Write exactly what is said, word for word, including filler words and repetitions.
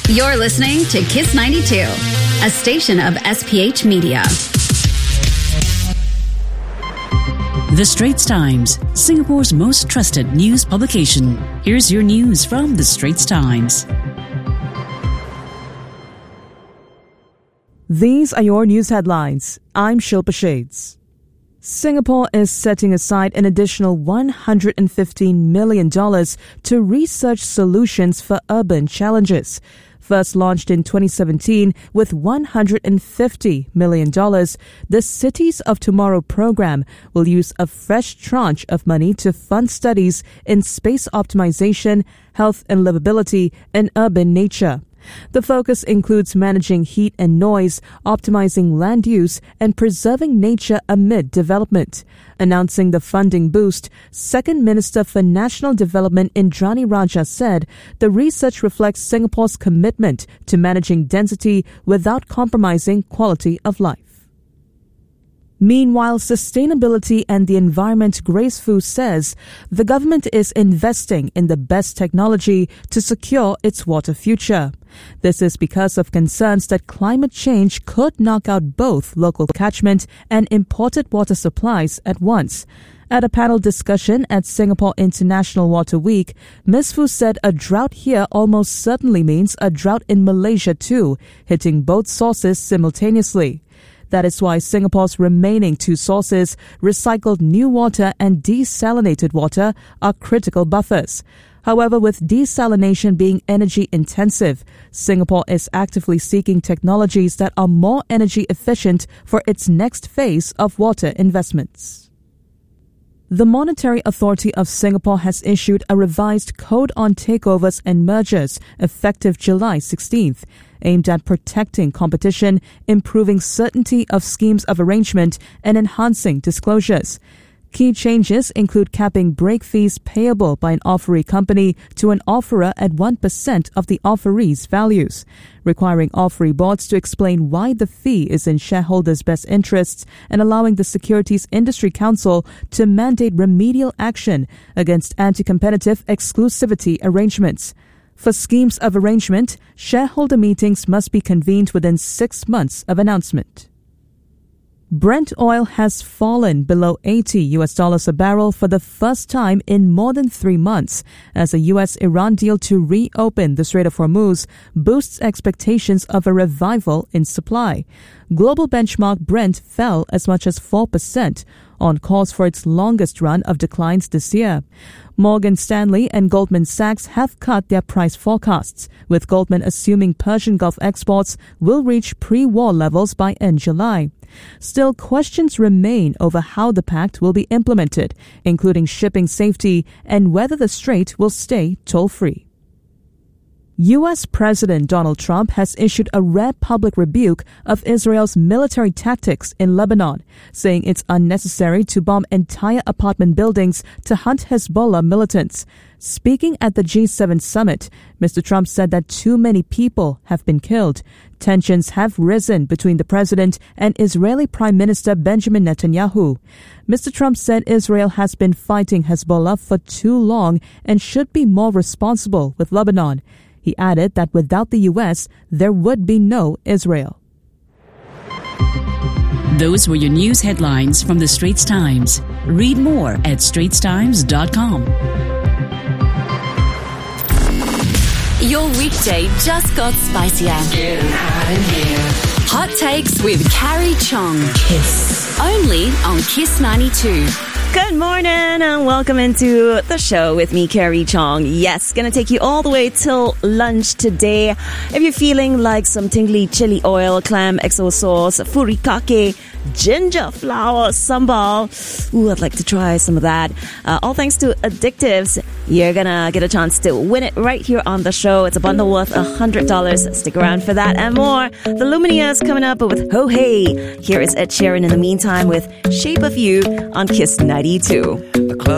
You're listening to Kiss ninety-two, a station of S P H Media. The Straits Times, Singapore's most trusted news publication. Here's your news from The Straits Times. These are your news headlines. I'm Shilpa Shades. Singapore is setting aside an additional one hundred fifteen million dollars to research solutions for urban challenges. First launched in twenty seventeen with one hundred fifty million dollars, the Cities of Tomorrow program will use a fresh tranche of money to fund studies in space optimization, health and livability, and urban nature. The focus includes managing heat and noise, optimizing land use, and preserving nature amid development. Announcing the funding boost, Second Minister for National Development Indrani Raja said the research reflects Singapore's commitment to managing density without compromising quality of life. Meanwhile, Sustainability and the Environment Grace Fu says the government is investing in the best technology to secure its water future. This is because of concerns that climate change could knock out both local catchment and imported water supplies at once. At a panel discussion at Singapore International Water Week, Miz Fu said a drought here almost certainly means a drought in Malaysia too, hitting both sources simultaneously. That is why Singapore's remaining two sources, recycled new water and desalinated water, are critical buffers. However, with desalination being energy intensive, Singapore is actively seeking technologies that are more energy efficient for its next phase of water investments. The Monetary Authority of Singapore has issued a revised Code on Takeovers and Mergers effective July sixteenth, aimed at protecting competition, improving certainty of schemes of arrangement, and enhancing disclosures. Key changes include capping break fees payable by an offeree company to an offerer at one percent of the offeree's values, requiring offeree boards to explain why the fee is in shareholders' best interests, and allowing the Securities Industry Council to mandate remedial action against anti-competitive exclusivity arrangements. For schemes of arrangement, shareholder meetings must be convened within six months of announcement. Brent oil has fallen below eighty U S dollars a barrel for the first time in more than three months as a U S Iran deal to reopen the Strait of Hormuz boosts expectations of a revival in supply. Global benchmark Brent fell as much as four percent on course for its longest run of declines this year. Morgan Stanley and Goldman Sachs have cut their price forecasts, with Goldman assuming Persian Gulf exports will reach pre-war levels by end July. Still, questions remain over how the pact will be implemented, including shipping safety and whether the strait will stay toll-free. U S President Donald Trump has issued a rare public rebuke of Israel's military tactics in Lebanon, saying it's unnecessary to bomb entire apartment buildings to hunt Hezbollah militants. Speaking at the G seven summit, Mister Trump said that too many people have been killed. Tensions have risen between the president and Israeli Prime Minister Benjamin Netanyahu. Mister Trump said Israel has been fighting Hezbollah for too long and should be more responsible with Lebanon. He added that without the U S, there would be no Israel. Those were your news headlines from The Straits Times. Read more at straits times dot com. Your weekday just got spicier. Getting hot in here. Hot Takes with Carrie Chong. Kiss. Only on Kiss ninety-two. Good morning and welcome into the show with me, Carrie Chong. Yes, gonna take you all the way till lunch today. If you're feeling like some tingly chili oil, clam X O sauce, furikake, ginger flower sambal, ooh, I'd like to try some of that. Uh, all thanks to Addictives, you're gonna get a chance to win it right here on the show. It's a bundle worth one hundred dollars. Stick around for that and more. The Lumineers coming up with Ho Hey. Here is Ed Sheeran in the meantime with Shape of You on Kiss ninety-two.